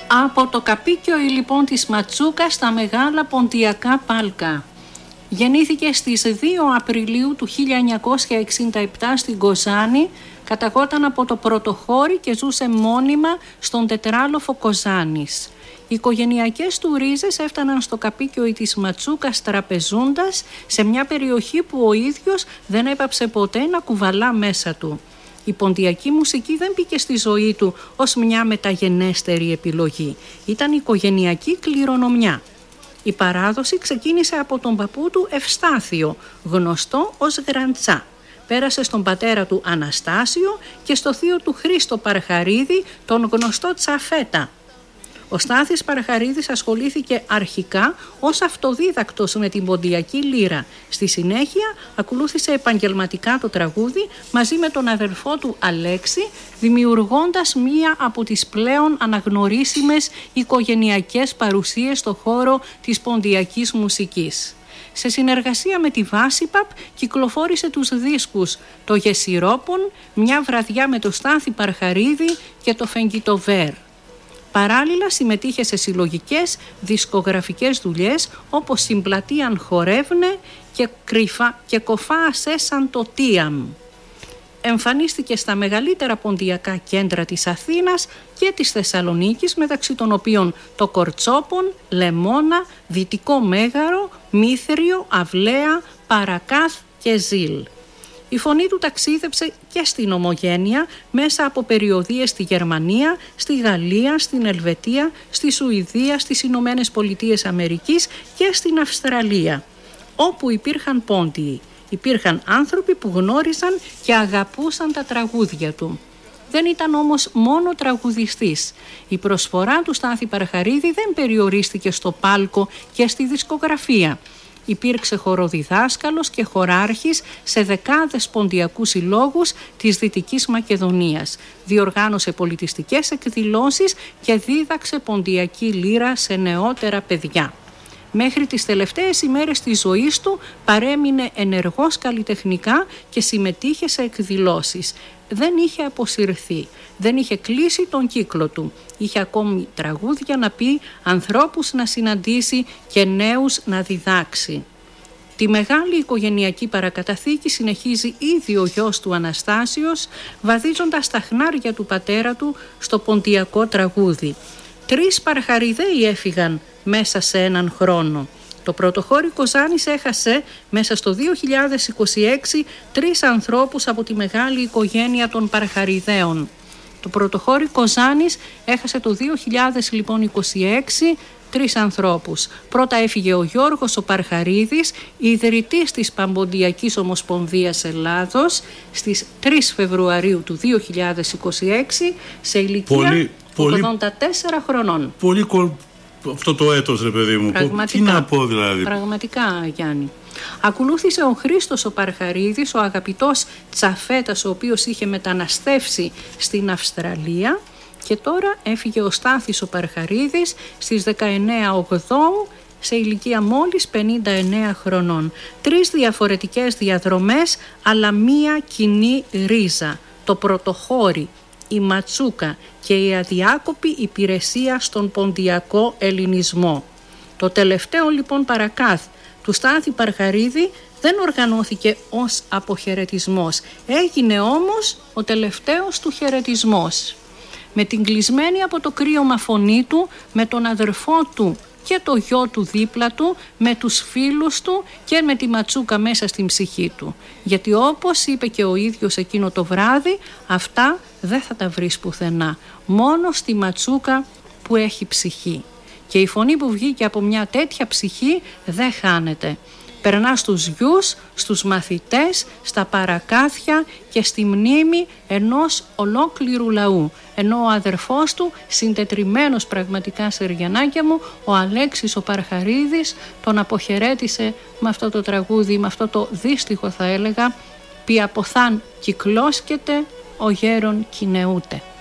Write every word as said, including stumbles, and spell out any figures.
Από το καπίκιο λοιπόν της Ματσούκα στα μεγάλα ποντιακά πάλκα. Γεννήθηκε στις δύο Απριλίου του χίλια εννιακόσια εξήντα επτά στην Κοζάνη, καταγόταν από το Πρωτοχώρι και ζούσε μόνιμα στον τετράλοφο Κοζάνης. Οι οικογενειακές του ρίζες έφταναν στο καπίκιο της Ματσούκας τραπεζούντας σε μια περιοχή που ο ίδιος δεν έπαψε ποτέ να κουβαλά μέσα του. Η ποντιακή μουσική δεν μπήκε στη ζωή του ως μια μεταγενέστερη επιλογή. Ήταν οικογενειακή κληρονομιά. Η παράδοση ξεκίνησε από τον παππού του Ευστάθιο, γνωστό ως Γραντσά. Πέρασε στον πατέρα του Αναστάσιο και στο θείο του Χρήστο Παρχαρίδη, τον γνωστό Τσαφέτα. Ο Στάθης Παρχαρίδης ασχολήθηκε αρχικά ως αυτοδίδακτος με την ποντιακή λύρα. Στη συνέχεια ακολούθησε επαγγελματικά το τραγούδι μαζί με τον αδερφό του Αλέξη, δημιουργώντας μία από τις πλέον αναγνωρίσιμες οικογενειακές παρουσίες στο χώρο της ποντιακής μουσικής. Σε συνεργασία με τη Βάσιπαπ κυκλοφόρησε τους δίσκους «Το Γεσιρόπον», «Μια βραδιά με το Στάθη Παρχαρίδη» και «Το Φεγγιτοβέρ». Παράλληλα συμμετείχε σε συλλογικές δισκογραφικές δουλειές όπως «Συμπλατείαν χορεύνε» και, κρυφα, και «Κοφά ασέσαν το τίαμ». Εμφανίστηκε στα μεγαλύτερα ποντιακά κέντρα της Αθήνας και της Θεσσαλονίκης, μεταξύ των οποίων το Κορτσόπον, Λεμόνα, Δυτικό Μέγαρο, Μήθριο, Αυλαία, Παρακάθ και Ζήλ. Η φωνή του ταξίδεψε και στην Ομογένεια μέσα από περιοδίες στη Γερμανία, στη Γαλλία, στην Ελβετία, στη Σουηδία, στις Ηνωμένες Πολιτείες Αμερικής και στην Αυστραλία, όπου υπήρχαν πόντιοι. Υπήρχαν άνθρωποι που γνώριζαν και αγαπούσαν τα τραγούδια του. Δεν ήταν όμως μόνο τραγουδιστής. Η προσφορά του Στάθη Παρχαρίδη δεν περιορίστηκε στο πάλκο και στη δισκογραφία. Υπήρξε χοροδιδάσκαλος και χοράρχης σε δεκάδες ποντιακούς συλλόγους της Δυτικής Μακεδονίας. Διοργάνωσε πολιτιστικές εκδηλώσεις και δίδαξε ποντιακή λύρα σε νεότερα παιδιά. Μέχρι τις τελευταίες ημέρες της ζωής του παρέμεινε ενεργός καλλιτεχνικά και συμμετείχε σε εκδηλώσεις. Δεν είχε αποσυρθεί, δεν είχε κλείσει τον κύκλο του. Είχε ακόμη τραγούδια να πει, ανθρώπους να συναντήσει και νέους να διδάξει. Τη μεγάλη οικογενειακή παρακαταθήκη συνεχίζει ήδη ο γιος του Αναστάσιος, βαδίζοντας τα χνάρια του πατέρα του στο ποντιακό τραγούδι. Τρεις Παρχαριδαίοι έφυγαν μέσα σε έναν χρόνο. Το Πρωτοχώρι Κοζάνης έχασε μέσα στο δύο χιλιάδες είκοσι έξι τρεις ανθρώπους από τη μεγάλη οικογένεια των Παρχαριδαίων. Το Πρωτοχώρι Κοζάνης έχασε το δύο χιλιάδες είκοσι έξι τρεις ανθρώπους. Πρώτα έφυγε ο Γιώργος ο Παρχαρίδης, ιδρυτής της Παμποντιακής Ομοσπονδίας Ελλάδος, στις τρεις Φεβρουαρίου του δύο χιλιάδες είκοσι έξι σε ηλικία πολύ, ογδόντα τέσσερα χρονών. Πολύ κολ... αυτό το έτος, ρε παιδί μου. Πραγματικά, τι να πω δηλαδή. Πραγματικά, Γιάννη. Ακολούθησε ο Χρήστος ο Παρχαρίδης, ο αγαπητός Τσαφέτας, ο οποίος είχε μεταναστεύσει στην Αυστραλία, και τώρα έφυγε ο Στάθης ο Παρχαρίδης στις δεκαεννέα Οκτωβρίου σε ηλικία μόλις πενήντα εννέα χρονών. Τρεις διαφορετικές διαδρομές, αλλά μία κοινή ρίζα. Το Πρωτοχώρι, η Ματσούκα και η αδιάκοπη υπηρεσία στον ποντιακό ελληνισμό. Το τελευταίο λοιπόν παρακάθ του Στάθη Παρχαρίδη δεν οργανώθηκε ως αποχαιρετισμός. Έγινε όμως ο τελευταίος του χαιρετισμός. Με την κλεισμένη από το κρύωμα φωνή του, με τον αδερφό του και το γιο του δίπλα του, με τους φίλους του και με τη Ματσούκα μέσα στην ψυχή του. Γιατί όπως είπε και ο ίδιος εκείνο το βράδυ, αυτά δεν θα τα βρεις πουθενά, μόνο στη Ματσούκα που έχει ψυχή. Και η φωνή που βγήκε από μια τέτοια ψυχή δεν χάνεται. Περνά στους γιους, στους μαθητές, στα παρακάθια και στη μνήμη ενός ολόκληρου λαού. Ενώ ο αδερφός του, συντετριμμένος πραγματικά Σεργιανάκια μου, ο Αλέξης ο Παρχαρίδης, τον αποχαιρέτησε με αυτό το τραγούδι, με αυτό το δύστιχο θα έλεγα, «Πι αποθάν κυκλώσκεται, ο γέρον κινεούται».